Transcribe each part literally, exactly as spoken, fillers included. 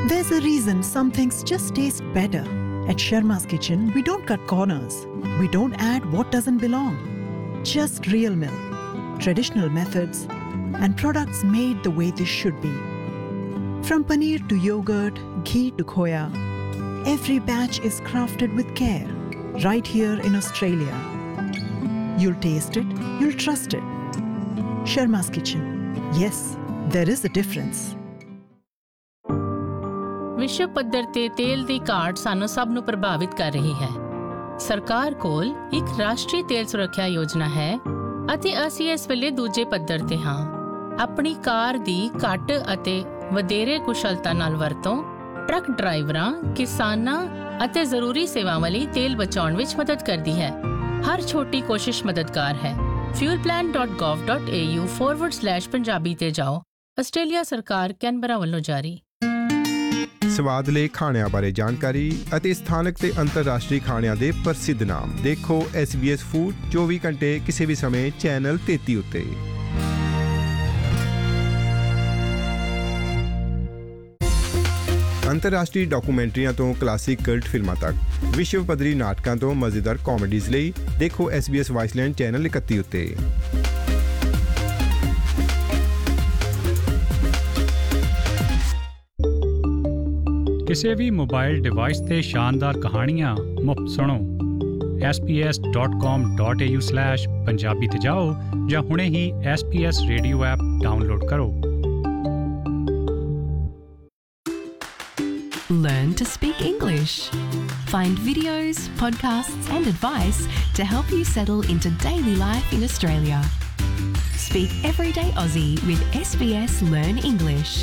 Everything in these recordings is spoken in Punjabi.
There's a reason some things just taste better. At Sharma's Kitchen, we don't cut corners. We don't add what doesn't belong. Just real milk, traditional methods, and products made the way they should be. From paneer to yogurt, ghee to khoya, every batch is crafted with care, right here in Australia. You'll taste it, you'll trust it. Sharma's Kitchen. Yes, there is a difference. ਵਿਸ਼ਵ ਪੱਧਰ ਤੇ ਤੇਲ ਦੀ ਘਾਟ ਸਾਨੂੰ ਸਭ ਨੂੰ ਪ੍ਰਭਾਵਿਤ ਕਰ ਰਹੀ ਹੈ। ਸਰਕਾਰ ਕੋਲ ਇੱਕ ਰਾਸ਼ਟਰੀ ਤੇਲ ਸੁਰੱਖਿਆ ਯੋਜਨਾ ਹੈ ਅਤੇ ਅਸੀਂ ਇਸ ਵੇਲੇ ਦੂਜੇ ਪੱਧਰ ਤੇ ਹਾਂ। ਆਪਣੀ ਕਾਰ ਦੀ ਘੱਟ ਅਤੇ ਵਧੇਰੇ ਕੁਸ਼ਲਤਾ ਨਾਲ ਵਰਤੋਂ ਟਰੱਕ ਡਰਾਈਵਰਾਂ, ਕਿਸਾਨਾਂ ਅਤੇ ਜ਼ਰੂਰੀ ਸੇਵਾਵਾਂ ਲਈ ਤੇਲ ਬਚਾਉਣ ਵਿੱਚ ਮਦਦ ਕਰਦੀ ਹੈ। ਹਰ ਛੋਟੀ ਕੋਸ਼ਿਸ਼ ਮਦਦਗਾਰ ਹੈ। fuel plan dot gov dot a u forward slash Punjabi ਤੇ ਜਾਓ। ਆਸਟ੍ਰੇਲੀਆ ਸਰਕਾਰ ਕੈਨਬਰਾ ਵੱਲੋਂ ਜਾਰੀ। ਸਵਾਦਲੇ ਖਾਣਿਆਂ ਬਾਰੇ ਜਾਣਕਾਰੀ ਅਤੇ ਸਥਾਨਕ ਤੇ ਅੰਤਰਰਾਸ਼ਟਰੀ ਖਾਣਿਆਂ ਦੇ ਪ੍ਰਸਿੱਧ ਨਾਮ ਦੇਖੋ ਐਸ ਬੀ ਐਸ ਫੂਡ ਚੌਵੀ ਘੰਟੇ ਕਿਸੇ ਵੀ ਸਮੇਂ ਚੈਨਲ ਤੇਤੀ ਉੱਤੇ। ਅੰਤਰਰਾਸ਼ਟਰੀ ਡਾਕੂਮੈਂਟਰੀਆਂ ਤੋਂ ਕਲਾਸਿਕ ਕਲਟ ਫਿਲਮਾਂ ਤੱਕ ਵਿਸ਼ਵ ਪੱਧਰੀ ਨਾਟਕਾਂ ਤੋਂ ਮਜ਼ੇਦਾਰ ਕਾਮੇਡੀਜ਼ ਲਈ ਦੇਖੋ ਐਸ ਬੀ ਐਸ ਵਾਈਸਲੈਂਡ ਚੈਨਲ ਇਕੱਤੀ ਉੱਤੇ। ਕਿਸੇ ਵੀ ਮੋਬਾਈਲ ਡਿਵਾਈਸ ਤੇ ਸ਼ਾਨਦਾਰ ਕਹਾਣੀਆਂ ਮੁਫਤ ਸੁਣੋ। S P S dot com dot a u slash Punjabi ਤੇ ਜਾਓ ਜਾਂ ਹੁਣੇ ਹੀ S P S radio app download ਕਰੋ। Learn to speak English. Find videos, podcasts and advice to help you settle into daily life in Australia. Speak everyday Aussie with S B S Learn English.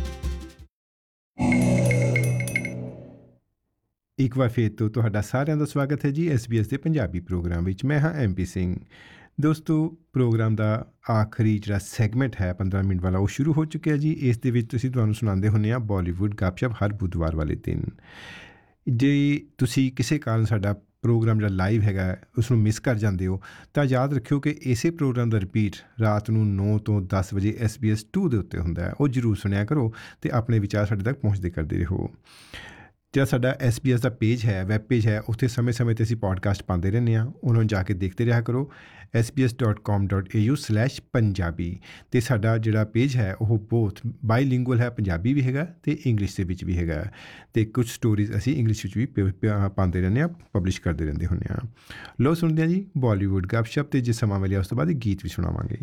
ਇੱਕ ਵਾਰ ਫਿਰ ਤੋਂ ਤੁਹਾਡਾ ਸਾਰਿਆਂ ਦਾ ਸਵਾਗਤ ਹੈ ਜੀ ਐਸ ਬੀ ਐਸ ਦੇ ਪੰਜਾਬੀ ਪ੍ਰੋਗਰਾਮ ਵਿੱਚ। ਮੈਂ ਹਾਂ ਐਮ ਪੀ ਸਿੰਘ। ਦੋਸਤੋ, ਪ੍ਰੋਗਰਾਮ ਦਾ ਆਖਰੀ ਜਿਹੜਾ ਸੈਗਮੈਂਟ ਹੈ ਪੰਦਰਾਂ ਮਿੰਟ ਵਾਲਾ ਉਹ ਸ਼ੁਰੂ ਹੋ ਚੁੱਕਿਆ ਜੀ। ਇਸ ਦੇ ਵਿੱਚ ਤੁਸੀਂ ਤੁਹਾਨੂੰ ਸੁਣਾਉਂਦੇ ਹੁੰਦੇ ਹਾਂ ਬਾਲੀਵੁੱਡ ਗੱਪਸ਼ਪ ਹਰ ਬੁੱਧਵਾਰ ਵਾਲੇ ਦਿਨ। ਜੇ ਤੁਸੀਂ ਕਿਸੇ ਕਾਰਨ ਸਾਡਾ ਪ੍ਰੋਗਰਾਮ ਜਿਹੜਾ ਲਾਈਵ ਹੈਗਾ ਉਸ ਨੂੰ ਮਿਸ ਕਰ ਜਾਂਦੇ ਹੋ ਤਾਂ ਯਾਦ ਰੱਖਿਓ ਕਿ ਇਸੇ ਪ੍ਰੋਗਰਾਮ ਦਾ ਰਿਪੀਟ ਰਾਤ ਨੂੰ ਨੌ ਤੋਂ ਦਸ ਵਜੇ ਐਸ ਬੀ ਐਸ ਟੂ ਦੇ ਉੱਤੇ ਹੁੰਦਾ ਹੈ। ਉਹ ਜ਼ਰੂਰ ਸੁਣਿਆ ਕਰੋ ਅਤੇ ਆਪਣੇ ਵਿਚਾਰ ਸਾਡੇ ਤੱਕ ਪਹੁੰਚਦੇ ਕਰਦੇ ਰਹੋ। ਜਿਹੜਾ ਸਾਡਾ ਐਸ ਬੀ ਐਸ ਦਾ ਪੇਜ ਹੈ, ਵੈਬ ਪੇਜ ਹੈ, ਉੱਥੇ ਸਮੇਂ ਸਮੇਂ 'ਤੇ ਅਸੀਂ ਪੋਡਕਾਸਟ ਪਾਉਂਦੇ ਰਹਿੰਦੇ ਹਾਂ। ਉਹਨਾਂ ਨੂੰ ਜਾ ਕੇ ਦੇਖਦੇ ਰਿਹਾ ਕਰੋ S B S dot com dot a u slash Punjabi. ਅਤੇ ਸਾਡਾ ਜਿਹੜਾ ਪੇਜ ਹੈ ਉਹ ਬਹੁਤ ਬਾਈਲਿੰਗੁਅਲ ਹੈ, ਪੰਜਾਬੀ ਵੀ ਹੈਗਾ ਅਤੇ ਇੰਗਲਿਸ਼ ਦੇ ਵਿੱਚ ਵੀ ਹੈਗਾ। ਅਤੇ ਕੁਛ ਸਟੋਰੀਜ਼ ਅਸੀਂ ਇੰਗਲਿਸ਼ ਵਿੱਚ ਵੀ ਪਾਉਂਦੇ ਰਹਿੰਦੇ ਹਾਂ, ਪਬਲਿਸ਼ ਕਰਦੇ ਰਹਿੰਦੇ ਹੁੰਦੇ ਹਾਂ। ਲਓ ਸੁਣਦੇ ਹਾਂ ਜੀ ਬਾਲੀਵੁੱਡ ਗੱਪਸ਼ਪ, ਅਤੇ ਜੇ ਸਮਾਂ ਮਿਲਿਆ ਉਸ ਤੋਂ ਬਾਅਦ ਗੀਤ ਵੀ ਸੁਣਾਵਾਂਗੇ।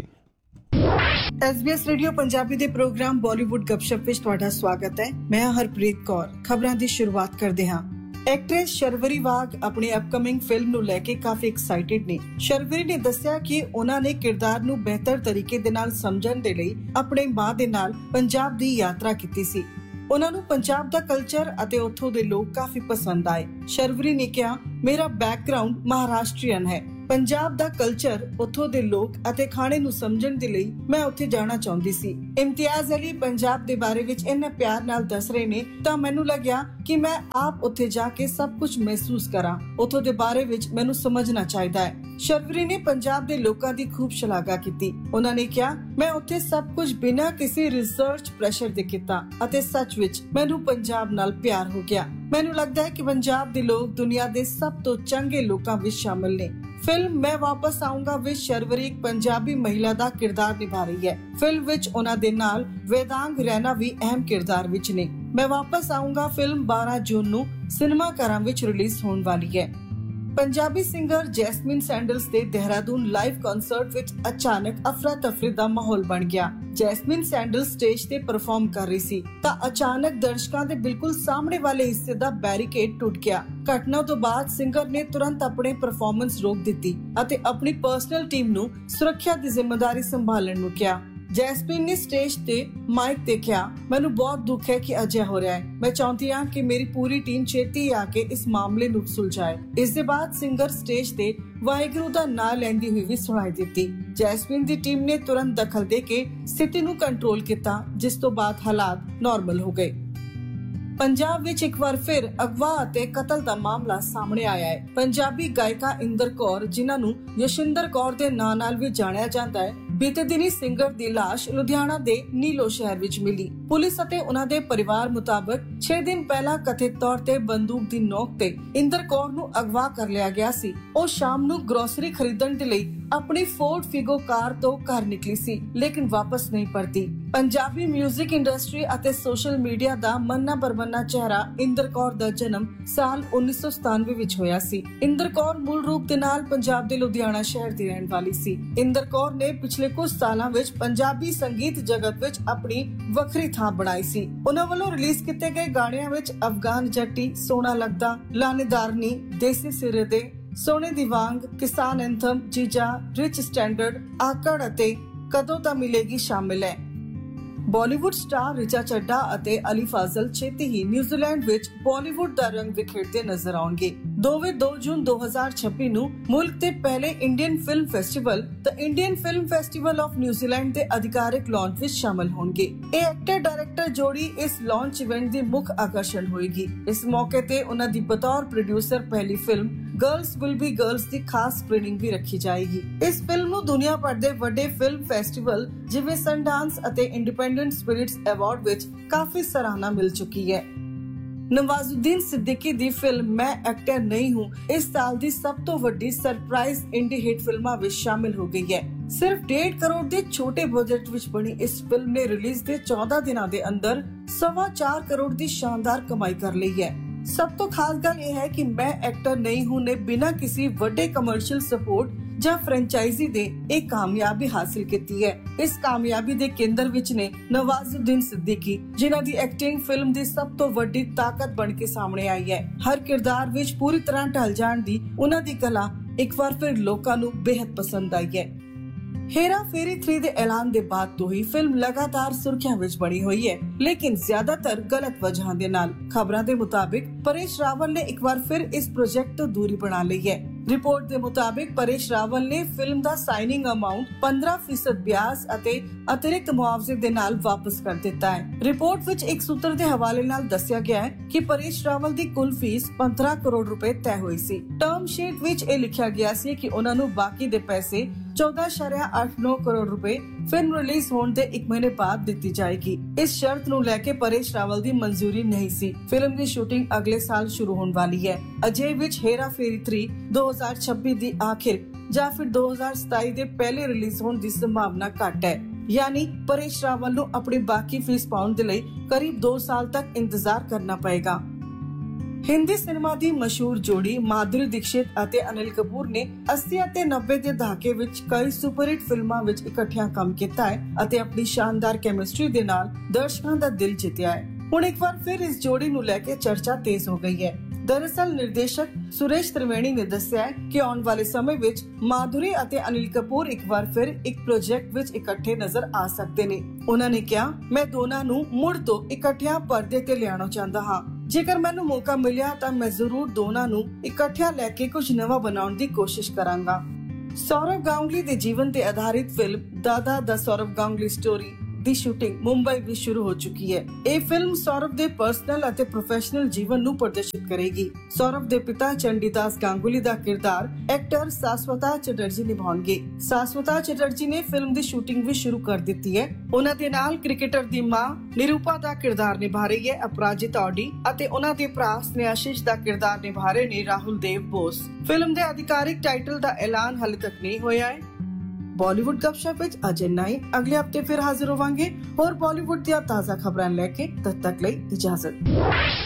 S B S radio Punjabi ਦੇ ਪ੍ਰੋਗਰਾਮ ਬਾਲੀਵੁੱਡ ਗੱਪਸ਼ਪ ਵਿੱਚ ਤੁਹਾਡਾ ਸਵਾਗਤ ਹੈ। ਮੈਂ ਹਰਪ੍ਰੀਤ ਕੌਰ। ਖਬਰਾਂ ਦੀ ਸ਼ੁਰੂਆਤ ਕਰਦੇ ਹਾਂ। ਐਕਟਰੈਸ ਸ਼ਰਵਰੀ ਵਾਘ ਆਪਣੀ ਅਪਕਮਿੰਗ ਫਿਲਮ ਨੂੰ ਲੈ ਕੇ ਕਾਫੀ ਐਕਸਾਈਟਿਡ ਨੇ। ਸ਼ਰਵਰੀ ਨੇ ਦੱਸਿਆ ਕਿ ਉਹਨਾਂ ਨੇ ਕਿਰਦਾਰ ਨੂੰ ਬਿਹਤਰ ਤਰੀਕੇ ਦੇ ਨਾਲ ਸਮਝਣ ਦੇ ਲਈ ਆਪਣੀ ਮਾਂ ਦੇ ਨਾਲ ਪੰਜਾਬ ਦੀ ਯਾਤਰਾ ਕੀਤੀ ਸੀ। ਉਹਨਾਂ ਨੂੰ ਪੰਜਾਬ ਦਾ ਕਲਚਰ ਅਤੇ ਉੱਥੋਂ ਦੇ ਲੋਕ ਕਾਫੀ ਪਸੰਦ ਆਏ। ਸ਼ਰਵਰੀ ਨੇ ਕਿਹਾ, ਮੇਰਾ ਬੈਕਗ੍ਰਾਉਂਡ ਮਹਾਰਾਸ਼ਟਰੀਅਨ ਹੈ। ਪੰਜਾਬ ਦਾ ਕਲਚਰ, ਉੱਥੋਂ ਦੇ ਲੋਕ ਅਤੇ ਖਾਣੇ ਨੂੰ ਸਮਝਣ ਦੇ ਲਈ ਮੈਂ ਉੱਥੇ ਜਾਣਾ ਚਾਹੁੰਦੀ ਸੀ। ਇਮਤਿਆਜ਼ ਅਲੀ ਪੰਜਾਬ ਦੇ ਬਾਰੇ ਵਿੱਚ ਇੰਨਾ ਪਿਆਰ ਨਾਲ ਦੱਸ ਰਹੇ ਨੇ ਤਾਂ ਮੈਨੂੰ ਲੱਗਿਆ ਕਿ ਮੈਂ ਆਪ ਉੱਥੇ ਜਾ ਕੇ ਸਭ ਕੁਝ ਮਹਿਸੂਸ ਕਰਾਂ। ਉੱਥੋਂ ਦੇ ਬਾਰੇ ਵਿੱਚ ਮੈਨੂੰ ਸਮਝਣਾ ਚਾਹੀਦਾ ਹੈ। ਸ਼ਰਵਰੀ ਨੇ ਪੰਜਾਬ ਦੇ ਲੋਕਾਂ ਦੀ ਖੂਬ ਸ਼ਲਾਘਾ ਕੀਤੀ। ਉਹਨਾਂ ਨੇ ਕਿਹਾ, ਮੈਂ ਉੱਥੇ ਸਭ ਕੁਝ ਬਿਨਾਂ ਕਿਸੇ ਰਿਸਰਚ ਪ੍ਰੈਸ਼ਰ ਦੇ ਕੀਤਾ ਅਤੇ ਸੱਚ ਵਿੱਚ ਮੈਨੂੰ ਪੰਜਾਬ ਨਾਲ ਪਿਆਰ ਹੋ ਗਿਆ। ਮੈਨੂੰ ਲੱਗਦਾ ਹੈ ਕਿ ਪੰਜਾਬ ਦੇ ਲੋਕ ਦੁਨੀਆ ਦੇ ਸਭ ਤੋਂ ਚੰਗੇ ਲੋਕਾਂ ਵਿੱਚ ਸ਼ਾਮਲ ਨੇ। ਫਿਲਮ ਮੈਂ ਵਾਪਸ ਆਊਂਗਾ ਵਿੱਚ ਸ਼ਰਵਰੀ ਇੱਕ ਪੰਜਾਬੀ ਮਹਿਲਾ ਦਾ ਕਿਰਦਾਰ ਨਿਭਾ ਰਹੀ ਹੈ। ਫਿਲਮ ਵਿੱਚ ਉਹਨਾਂ ਦੇ ਨਾਲ ਵੇਦਾਂਗ ਰੈਨਾ ਵੀ ਅਹਿਮ ਕਿਰਦਾਰ ਵਿੱਚ ਨੇ। ਮੈਂ ਵਾਪਸ ਆਊਂਗਾ ਫਿਲਮ ਬਾਰਾਂ ਜੂਨ ਨੂੰ ਸਿਨੇਮਾ ਘਰਾਂ ਵਿੱਚ ਰਿਲੀਜ਼ ਹੋਣ ਵਾਲੀ ਹੈ। ਪੰਜਾਬੀ ਸਿੰਗਰ ਜੈਸਮੀਨ ਸੈਂਡਲਸ ਦੇ ਦੇਹਰਾਦੂਨ ਲਾਈਵ ਕਨਸਰਟ ਵਿੱਚ ਅਚਾਨਕ ਅਫਰਾ ਤਫਰੀ ਦਾ ਮਾਹੌਲ ਬਣ ਗਿਆ। ਜੈਸਮੀਨ ਸੈਂਡਲਸ ਸਟੇਜ ਤੇ ਪਰਫਾਰਮ ਕਰ ਰਹੀ ਸੀ ਤਾਂ ਅਚਾਨਕ ਦਰਸ਼ਕਾਂ ਦੇ ਬਿਲਕੁਲ ਸਾਹਮਣੇ ਵਾਲੇ ਹਿੱਸੇ ਦਾ ਬੈਰੀਕੇਡ ਟੁੱਟ ਗਿਆ। ਘਟਨਾ ਤੋਂ ਬਾਅਦ ਸਿੰਗਰ ਨੇ ਤੁਰੰਤ ਆਪਣੇ ਪਰਫਾਰਮੈਂਸ ਰੋਕ ਦਿੱਤੀ ਅਤੇ ਆਪਣੀ ਪਰਸਨਲ ਟੀਮ ਨੂੰ ਸੁਰੱਖਿਆ ਦੀ ਜ਼ਿੰਮੇਵਾਰੀ ਸੰਭਾਲਣ ਨੂੰ ਕਿਹਾ। ਜੈਸਮੀਨ ਨੇ ਸਟੇਜ ਤੇ ਮਾਈਕ ਤੇ ਕਿਹਾ, ਮੈਨੂੰ ਬਹੁਤ ਦੁੱਖ ਹੈ ਕਿ ਅਜਿਹਾ ਹੋ ਰਿਹਾ ਹੈ। ਮੈਂ ਚਾਹੁੰਦੀ ਹਾਂ ਕਿ ਮੇਰੀ ਪੂਰੀ ਟੀਮ ਛੇਤੀ ਆ ਕੇ ਇਸ ਮਾਮਲੇ ਨੂੰ ਸੁਲਝਾਏ। ਇਸ ਦੇ ਬਾਅਦ ਸਿੰਗਰ ਸਟੇਜ ਤੇ ਵਾਹਿਗੁਰੂ ਦਾ ਨਾਂ ਲੈਂਦੀ ਹੋਈ ਵੀ ਸੁਣਾਈ ਦਿੱਤੀ। ਜੈਸਮੀਨ ਦੀ ਟੀਮ ਨੇ ਤੁਰੰਤ ਦਖਲ ਦੇ ਕੇ ਸਥਿਤੀ ਨੂੰ ਕੰਟਰੋਲ ਕੀਤਾ, ਜਿਸ ਤੋਂ ਬਾਅਦ ਹਾਲਾਤ ਨਾਰਮਲ ਹੋ ਗਏ। ਪੰਜਾਬ ਵਿੱਚ ਇੱਕ ਵਾਰ ਫਿਰ ਅਗਵਾ ਅਤੇ ਕਤਲ ਦਾ ਮਾਮਲਾ ਸਾਹਮਣੇ ਆਇਆ ਹੈ। ਪੰਜਾਬੀ ਗਾਇਕਾ ਇੰਦਰ ਕੌਰ, ਜਿਨ੍ਹਾਂ ਨੂੰ ਯਸ਼ਿੰਦਰ ਕੌਰ ਦੇ ਨਾਂ ਨਾਲ ਵੀ ਜਾਣਿਆ ਜਾਂਦਾ ਹੈ, ਬੀਤੇ ਦਿਨੀ ਸਿੰਗਰ ਦੀ ਲਾਸ਼ ਲੁਧਿਆਣਾ ਦੇ ਨੀਲੋ ਸ਼ਹਿਰ ਵਿੱਚ ਮਿਲੀ। ਪੁਲਿਸ ਅਤੇ ਉਹਨਾਂ ਦੇ ਪਰਿਵਾਰ ਮੁਤਾਬਕ ਛੇ ਦਿਨ ਪਹਿਲਾਂ ਕਥਿਤ ਤੌਰ ਤੇ ਬੰਦੂਕ ਦੀ ਨੋਕ ਤੇ ਇੰਦਰ ਕੌਰ ਨੂੰ ਅਗਵਾ ਕਰ ਲਿਆ ਗਿਆ ਸੀ। ਉਹ ਸ਼ਾਮ ਨੂੰ ਗਰੋਸਰੀ ਖਰੀਦਣ ਦੇ ਲਈ ਆਪਣੀ ਫੋਰਡ ਫਿਗੋ ਕਾਰ ਤੋਂ ਘਰ ਨਿਕਲੀ ਸੀ, ਲੇਕਿਨ ਵਾਪਸ ਨਹੀਂ ਪਰਤੀ। ਪੰਜਾਬੀ 뮤직 ਇੰਡਸਟਰੀ ਅਤੇ ਸੋਸ਼ਲ ਮੀਡੀਆ ਦਾ ਮੰਨਾ ਪਰਮੰਨਾ ਚਿਹਰਾ ਇੰਦਰ ਕੌਰ ਦਾ ਜਨਮ ਸਾਲ ਉੱਨੀ ਸੌ ਸਤਾਨਵੇਂ ਵਿੱਚ ਹੋਇਆ ਸੀ। ਇੰਦਰ ਕੌਰ ਮੂਲ ਰੂਪ ਦੇ ਨਾਲ ਪੰਜਾਬ ਦੇ ਲੁਧਿਆਣਾ ਸ਼ਹਿਰ ਦੀ ਰਹਿਣ ਵਾਲੀ ਸੀ। ਇੰਦਰ ਕੌਰ ਨੇ ਪਿਛਲੇ ਕੁਝ ਸਾਲਾਂ ਵਿੱਚ ਪੰਜਾਬੀ ਸੰਗੀਤ ਜਗਤ ਵਿੱਚ ਆਪਣੀ ਵੱਖਰੀ ਥਾਂ ਬਣਾਈ ਸੀ। ਉਹਨਾਂ ਵੱਲੋਂ ਰਿਲੀਜ਼ ਕੀਤੇ ਗਏ ਗਾਣਿਆਂ ਵਿੱਚ ਅਫਗਾਨ ਜੱਟੀ, ਸੋਹਣਾ ਲੱਗਦਾ, ਲਾਣੇਦਾਰਨੀ, ਦੇਸੀ ਸਿਰੇ ਦੇ, ਸੋਨੇ ਦੀ ਵਾਂਗ, ਕਿਸਾਨ ਐਂਥਮ, ਜੀਜਾ, ਰਿਚ ਸਟੈਂਡਰਡ, ਆਕੜ ਅਤੇ ਕਦੋਂ ਤਾਂ ਮਿਲੇਗੀ ਸ਼ਾਮਿਲ ਹੈ। ਬਾਲੀਵੁੱਡ ਸਟਾਰ ਰਿਚਾ ਚੱਡਾ ਅਤੇ ਅਲੀ ਫਾਜ਼ਲ ਛੇਤੀ ਹੀ ਨਿਊਜ਼ੀਲੈਂਡ ਵਿੱਚ ਬਾਲੀਵੁੱਡ ਦਾ ਰੰਗ ਵਿਖੇਰਦੇ ਨਜ਼ਰ ਆਉਣਗੇ। ਦੋਵੇਂ ਦੋ ਜੂਨ ਦੋ ਹਜ਼ਾਰ ਛੱਬੀ ਨੂੰ ਮੁਲਕ ਦੇ ਪਹਿਲੇ Indian film festival the Indian film festival of New Zealand ਦੇ ਅਧਿਕਾਰਿਕ ਲਾਂਚ ਵਿੱਚ ਸ਼ਾਮਲ ਹੋਣਗੇ। ਇਹ ਐਕਟਰ ਡਾਇਰੈਕਟਰ ਜੋੜੀ ਇਸ ਲਾਂਚ ਇਵੈਂਟ ਦੀ ਮੁੱਖ ਆਕਰਸ਼ਣ ਹੋਏਗੀ। ਇਸ ਮੌਕੇ ਤੇ ਉਹਨਾਂ ਦੀ ਬਤੌਰ ਪ੍ਰੋਡਿਊਸਰ ਪਹਿਲੀ film girls will be girls ਦੀ ਖਾਸ ਸਕ੍ਰੀਨਿੰਗ ਵੀ ਰੱਖੀ ਜਾਏਗੀ। ਇਸ ਫਿਲਮ ਨੂੰ ਦੁਨੀਆ ਭਰ ਦੇ ਵੱਡੇ ਫਿਲਮ ਫੈਸਟੀਵਲ ਜਿਵੇਂ ਸਨਡਾਂਸ ਅਤੇ ਇੰਡੀਪੈਂਡੈਂਟ ਸਪਿਰਿਟਸ ਅਵਾਰਡ ਵਿੱਚ ਕਾਫੀ ਸਰਾਹਨਾ ਮਿਲ ਚੁੱਕੀ ਹੈ। ਨਵਾਜ਼ੁਦੀਨ ਸਿੱਦੀਕੀ ਦੀ ਫਿਲਮ ਮੈਂ ਐਕਟਰ ਨਹੀਂ ਹੂੰ ਇਸ ਸਾਲ ਦੀ ਸਭ ਤੋਂ ਵੱਡੀ ਸਰਪ੍ਰਾਈਜ਼ ਇੰਡੀ ਹਿੱਟ ਫਿਲਮਾਂ ਵਿੱਚ ਸ਼ਾਮਿਲ ਹੋ ਗਈ ਹੈ। ਸਿਰਫ ਡੇਢ ਕਰੋੜ ਦੇ ਛੋਟੇ ਬਜਟ ਵਿੱਚ ਬਣੀ ਇਸ ਫਿਲਮ ਨੇ ਰਿਲੀਜ਼ ਦੇ ਚੌਦਾਂ ਦਿਨਾਂ ਦੇ ਅੰਦਰ ਸਵਾ ਚਾਰ ਕਰੋੜ ਦੀ ਸ਼ਾਨਦਾਰ ਕਮਾਈ ਕਰ ਲਈ ਹੈ। ਸਭ ਤੋਂ ਖਾਸ ਗੱਲ ਇਹ ਹੈ ਕਿ ਮੈਂ ਐਕਟਰ ਨਹੀਂ ਹੂੰ ਨੇ ਬਿਨਾਂ ਕਿਸੇ ਵੱਡੇ ਕਮਰਸ਼ੀਅਲ ਸਪੋਰਟ ਜਾਂ ਫਰੈਂਚਾਈਜ਼ੀ ਦੇ ਇਹ ਕਾਮਯਾਬੀ ਹਾਸਿਲ ਕੀਤੀ ਹੈ। ਇਸ ਕਾਮਯਾਬੀ ਦੇ ਕੇਂਦਰ ਵਿੱਚ ਨੇ ਨਵਾਜ਼ੁਦੀਨ ਸਿੱਦੀਕੀ, ਜਿਨ੍ਹਾਂ ਦੀ ਐਕਟਿੰਗ ਫਿਲਮ ਦੀ ਸਭ ਤੋਂ ਵੱਡੀ ਤਾਕਤ ਬਣ ਕੇ ਸਾਹਮਣੇ ਆਈ ਹੈ। ਹਰ ਕਿਰਦਾਰ ਵਿੱਚ ਪੂਰੀ ਤਰ੍ਹਾਂ ਢਲ ਜਾਣ ਦੀ ਉਹਨਾਂ ਦੀ ਕਲਾ ਇੱਕ ਵਾਰ ਫਿਰ ਲੋਕਾਂ ਨੂੰ ਬੇहद ਪਸੰਦ ਆਈ ਹੈ। हेरा फेरी थ्री ਦੇ ਐਲਾਨ ਦੇ ਬਾਅਦ ਤੋਂ ਹੀ ਫਿਲਮ ਲਗਾਤਾਰ ਸੁਰਖੀਆਂ ਵਿੱਚ ਬਣੀ ਹੋਈ ਹੈ, ਲੇਕਿਨ ਜ਼ਿਆਦਾਤਰ ਗਲਤ ਵਜ੍ਹਾਂ ਦੇ ਨਾਲ। ਖਬਰਾਂ ਦੇ ਮੁਤਾਬਿਕ ਪਰੇਸ਼ ਰਾਵਲ ਨੇ ਇੱਕ ਵਾਰ ਫਿਰ ਇਸ ਪ੍ਰੋਜੈਕਟ ਤੋਂ ਦੂਰੀ ਬਣਾ ਲਈ ਹੈ। ਰਿਪੋਰਟ ਦੇ ਮੁਤਾਬਿਕ ਪਰੇਸ਼ ਰਾਵਲ ਨੇ ਫਿਲਮ ਦਾ ਸਾਈਨਿੰਗ ਅਮਾਉਂਟ ਪੰਦਰਾਂ ਫੀਸਦ ਬਿਆਜ ਅਤੇ ਅਤਿਰਿਕਤ ਮੁਆਵਜ਼ੇ ਦੇ ਨਾਲ ਵਾਪਸ ਕਰ ਦਿੱਤਾ ਹੈ। ਰਿਪੋਰਟ ਵਿੱਚ ਇੱਕ ਸੂਤਰ ਦੇ ਹਵਾਲੇ ਨਾਲ ਦੱਸਿਆ ਗਿਆ ਹੈ ਕਿ ਪਰੇਸ਼ ਰਾਵਲ ਦੀ ਕੁੱਲ ਫੀਸ ਪੰਦਰਾਂ ਕਰੋੜ ਰੁਪਏ ਤੈਅ ਹੋਈ ਸੀ। ਟਰਮ ਸ਼ੀਟ ਵਿੱਚ ਇਹ ਲਿਖਿਆ ਗਿਆ ਸੀ ਕਿ ਉਹਨਾਂ ਨੂੰ ਬਾਕੀ ਦੇ ਪੈਸੇ ਚੌਦਾਂ ਇਸ਼ਾਰੀਆ ਅੱਠ ਨੌ ਕਰੋੜ ਰੁਪਏ ਫਿਲਮ ਰਿਲੀਜ਼ ਹੋਣ ਦੇ ਇੱਕ ਮਹੀਨੇ ਬਾਅਦ ਦਿੱਤੀ ਜਾਏਗੀ। ਇਸ ਸ਼ਰਤ ਨੂੰ ਲੈ ਕੇ ਪਰੇਸ਼ ਰਾਵਲ ਦੀ ਮਨਜ਼ੂਰੀ ਨਹੀਂ ਸੀ। ਫਿਲਮ ਦੀ ਸ਼ੂਟਿੰਗ ਅਗਲੇ ਸਾਲ ਸ਼ੁਰੂ ਹੋਣ ਵਾਲੀ ਹੈ। ਅਜੇ ਵਿੱਚ हेरा फेरी थ्री ਦੋ ਹਜ਼ਾਰ ਛੱਬੀ ਦੀ ਆਖਿਰ ਜਾਂ ਫਿਰ ਦੋ ਹਜ਼ਾਰ ਸਤਾਈ ਦੇ ਪਹਿਲੇ ਰਿਲੀਜ਼ ਹੋਣ ਦੀ ਸੰਭਾਵਨਾ ਘੱਟ ਹੈ। ਯਾਨੀ ਪਰੇਸ਼ ਰਾਵਲ ਨੂੰ ਆਪਣੀ ਬਾਕੀ ਫੀਸ ਪਾਉਣ ਦੇ ਲਈ ਕਰੀਬ ਦੋ ਸਾਲ ਤੱਕ ਇੰਤਜ਼ਾਰ ਕਰਨਾ ਪਏਗਾ। ਹਿੰਦੀ ਸਿਨੇਮਾ ਦੀ ਮਸ਼ਹੂਰ ਜੋੜੀ ਮਾਧੁਰੀ ਦੀਕਸ਼ਿਤ ਅਤੇ ਅਨਿਲ ਕਪੂਰ ਨੇ ਅੱਸੀ ਅਤੇ ਨੱਬੇ ਦੇ ਦਹਾਕੇ ਵਿੱਚ ਕਈ ਸੁਪਰਹਿੱਟ ਫਿਲਮਾਂ ਵਿੱਚ ਇਕੱਠਿਆਂ ਕੰਮ ਕੀਤਾ ਹੈ ਅਤੇ ਆਪਣੀ ਸ਼ਾਨਦਾਰ ਕੈਮਿਸਟਰੀ ਦੇ ਨਾਲ ਦਰਸ਼ਕਾਂ ਦਾ ਦਿਲ ਜਿੱਤਿਆ ਹੈ। ਹੁਣ ਇੱਕ ਵਾਰ ਫਿਰ ਇਸ ਜੋੜੀ ਨੂੰ ਲੈ ਕੇ ਚਰਚਾ ਤੇਜ਼ ਹੋ ਗਈ ਹੈ। ਦਰਅਸਲ ਨਿਰਦੇਸ਼ਕ ਸੁਰੇਸ਼ ਤ੍ਰਿਵੇਣੀ ਨੇ ਦੱਸਿਆ ਕਿ ਆਉਣ ਵਾਲੇ ਸਮੇਂ ਵਿੱਚ ਮਾਧੁਰੀ ਅਤੇ ਅਨਿਲ ਕਪੂਰ ਇੱਕ ਵਾਰ ਫਿਰ ਇੱਕ ਪ੍ਰੋਜੈਕਟ ਵਿੱਚ ਇਕੱਠੇ ਨਜ਼ਰ ਆ ਸਕਦੇ ਨੇ। ਉਹਨਾਂ ਨੇ ਕਿਹਾ, ਮੈਂ ਦੋਨਾਂ ਨੂੰ ਮੁੜ ਤੋਂ ਇਕੱਠਿਆਂ ਪਰਦੇ ਤੇ ਲਿਆਉਣਾ ਚਾਹੁੰਦਾ ਹਾਂ। ਜੇਕਰ ਮੈਨੂੰ ਮੌਕਾ ਮਿਲਿਆ ਤਾਂ ਮੈਂ ਜ਼ਰੂਰ ਦੋਨਾਂ ਨੂੰ ਇਕੱਠਿਆਂ ਲੈ ਕੇ ਕੁਝ ਨਵਾਂ ਬਣਾਉਣ ਦੀ ਕੋਸ਼ਿਸ਼ ਕਰਾਂਗਾ। ਸੌਰਵ ਗਾਂਗੁਲੀ ਦੇ ਜੀਵਨ ਤੇ ਆਧਾਰਿਤ ਫਿਲਮ ਦਾਦਾ ਦਾ ਸੌਰਵ ਗਾਂਗੁਲੀ ਸਟੋਰੀ ਦੀ ਸ਼ੂਟਿੰਗ ਮੁੰਬਈ ਵਿੱਚ ਸ਼ੁਰੂ ਹੋ ਚੁੱਕੀ ਹੈ। ਇਹ ਫਿਲਮ ਸੌਰਵ ਦੇ ਪਰਸਨਲ ਅਤੇ ਪ੍ਰੋਫੈਸ਼ਨਲ ਜੀਵਨ ਨੂੰ ਪ੍ਰਦਰਸ਼ਿਤ ਕਰੇਗੀ। ਸੌਰਵ ਦੇ ਪਿਤਾ ਚੰਡੀਦਾਸ ਗਾਂਗੁਲੀ ਦਾ ਕਿਰਦਾਰ ਐਕਟਰ ਸਾਸਵਤਾ ਚੈਟਰਜੀ ਨਿਭਾਉਣਗੇ। ਸਾਸਵਤਾ ਚੈਟਰਜੀ ਨੇ ਫਿਲਮ ਦੀ ਸ਼ੂਟਿੰਗ ਵੀ ਸ਼ੁਰੂ ਕਰ ਦਿੱਤੀ ਹੈ। ਉਹਨਾਂ ਦੇ ਨਾਲ ਕ੍ਰਿਕਟਰ ਦੀ ਮਾਂ ਨਿਰੂਪਾ ਦਾ ਕਿਰਦਾਰ ਨਿਭਾ ਰਹੀ ਹੈ ਅਪਰਾਜਿਤਾ ਔਡੀ ਅਤੇ ਉਹਨਾਂ ਦੇ ਭਰਾ ਸਨੇਹਾਸ਼ੀਸ਼ ਦਾ ਕਿਰਦਾਰ ਨਿਭਾ ਰਹੇ ਨੇ ਰਾਹੁਲ ਦੇਵ ਬੋਸ। ਫਿਲਮ ਦੇ ਅਧਿਕਾਰਿਕ ਟਾਈਟਲ ਦਾ ਐਲਾਨ ਹਾਲੇ ਤੱਕ ਨਹੀਂ ਹੋਇਆ ਹੈ। ਬਾਲੀਵੁੱਡ ਗੱਪਸ਼ਪ ਵਿੱਚ ਅੱਜ ਇੰਨਾ ਹੀ। ਅਗਲੇ ਹਫਤੇ ਫਿਰ ਹਾਜ਼ਰ ਹੋਵਾਂਗੇ ਹੋਰ ਬਾਲੀਵੁੱਡ ਦੀਆਂ ਤਾਜ਼ਾ ਖਬਰਾਂ ਲੈ ਕੇ। ਤਦ ਤੱਕ ਲਈ ਇਜਾਜ਼ਤ।